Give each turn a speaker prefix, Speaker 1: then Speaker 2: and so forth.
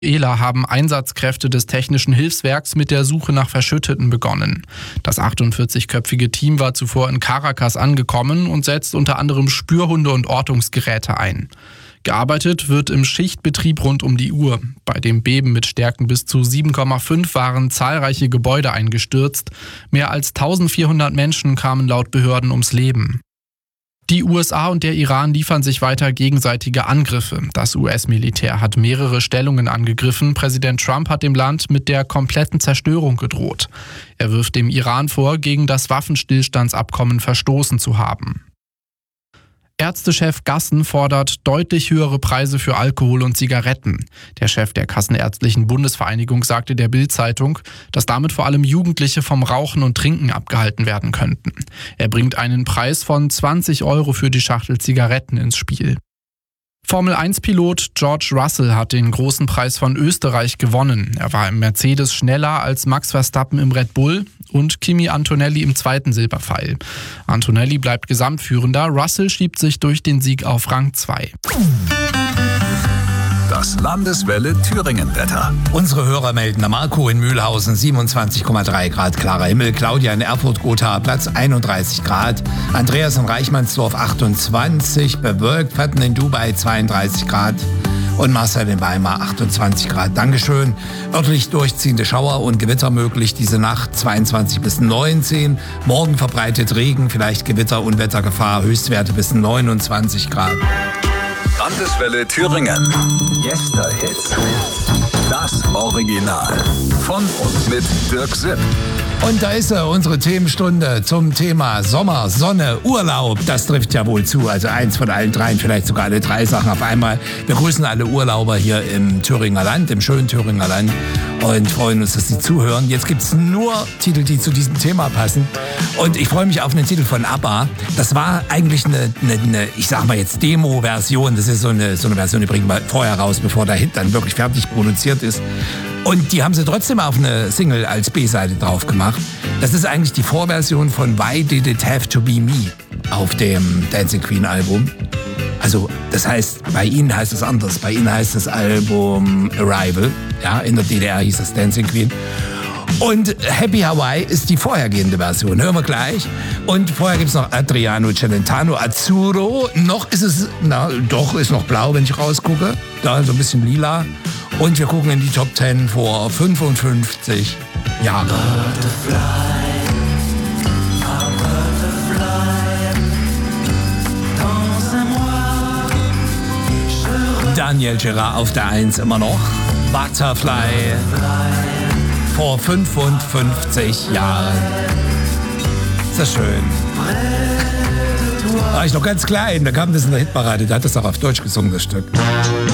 Speaker 1: Venezuela haben Einsatzkräfte des Technischen Hilfswerks mit der Suche nach Verschütteten begonnen. Das 48-köpfige Team war zuvor in Caracas angekommen und setzt unter anderem Spürhunde und Ortungsgeräte ein. Gearbeitet wird im Schichtbetrieb rund um die Uhr. Bei dem Beben mit Stärken bis zu 7,5 waren zahlreiche Gebäude eingestürzt. Mehr als 1400 Menschen kamen laut Behörden ums Leben. Die USA und der Iran liefern sich weiter gegenseitige Angriffe. Das US-Militär hat mehrere Stellungen angegriffen. Präsident Trump hat dem Land mit der kompletten Zerstörung gedroht. Er wirft dem Iran vor, gegen das Waffenstillstandsabkommen verstoßen zu haben. Ärztechef Gassen fordert deutlich höhere Preise für Alkohol und Zigaretten. Der Chef der Kassenärztlichen Bundesvereinigung sagte der Bild-Zeitung, dass damit vor allem Jugendliche vom Rauchen und Trinken abgehalten werden könnten. Er bringt einen Preis von 20 € für die Schachtel Zigaretten ins Spiel. Formel-1-Pilot George Russell hat den großen Preis von Österreich gewonnen. Er war im Mercedes schneller als Max Verstappen im Red Bull und Kimi Antonelli im zweiten Silberpfeil. Antonelli bleibt Gesamtführender, Russell schiebt sich durch den Sieg auf Rang 2.
Speaker 2: Das Landeswelle Thüringen-Wetter.
Speaker 3: Unsere Hörer melden: Marco in Mühlhausen 27,3 Grad klarer Himmel, Claudia in Erfurt-Gotha Platz 31 Grad, Andreas in Reichmannsdorf 28, bewölkt, Fatten in Dubai 32 Grad und Marcel in Weimar 28 Grad. Dankeschön. Örtlich durchziehende Schauer und Gewitter möglich diese Nacht 22 bis 19. Morgen verbreitet Regen, vielleicht Gewitter, Unwettergefahr, Höchstwerte bis 29 Grad.
Speaker 2: Landeswelle Thüringen. Yesterhits. Das Original. Von und mit Dirk Sipp.
Speaker 3: Und da ist er, unsere Themenstunde zum Thema Sommer, Sonne, Urlaub. Das trifft ja wohl zu. Also eins von allen dreien, vielleicht sogar alle drei Sachen auf einmal. Wir grüßen alle Urlauber hier im Thüringer Land, im schönen Thüringer Land. Und freuen uns, dass Sie zuhören. Jetzt gibt es nur Titel, die zu diesem Thema passen. Und ich freue mich auf einen Titel von ABBA. Das war eigentlich eine ich sag mal jetzt Demo-Version. Das ist so eine Version, die bringen wir vorher raus, bevor der Hit dann wirklich fertig produziert ist. Und die haben sie trotzdem auf eine Single als B-Seite drauf gemacht. Das ist eigentlich die Vorversion von Why Did It Have to Be Me auf dem Dancing Queen Album. Also das heißt, bei ihnen heißt es anders. Bei ihnen heißt das Album Arrival. Ja, in der DDR hieß es Dancing Queen. Und Happy Hawaii ist die vorhergehende Version. Hören wir gleich. Und vorher gibt es noch Adriano Celentano Azzurro. Noch ist es, ist noch blau, wenn ich rausgucke. Da so ein bisschen lila. Und wir gucken in die Top 10 vor 55 Jahren. Daniel Gérard auf der 1 immer noch. Butterfly. Vor 55 Jahren. Ist das schön. War ich noch ganz klein, da kam das in der Hitparade, da hat das auch auf Deutsch gesungen, das Stück.